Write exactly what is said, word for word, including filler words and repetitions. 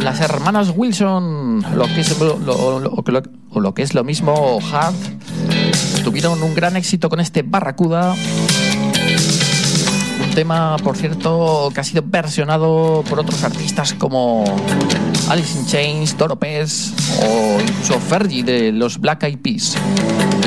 las hermanas Wilson, lo que es lo, lo, lo, lo, lo que es lo mismo, Hard, tuvieron un gran éxito con este Barracuda. Un tema, por cierto, que ha sido versionado por otros artistas como Alice in Chains, Doro Pesh o incluso Fergie de los Black Eyed Peas.